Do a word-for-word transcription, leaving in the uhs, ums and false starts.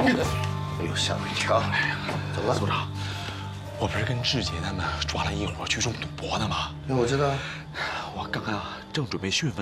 哎呦，吓我一跳！怎么了， 组长？我不是跟志杰他们抓了一伙聚众赌博的吗？ 哎，我知道。 我刚刚啊，正准备讯问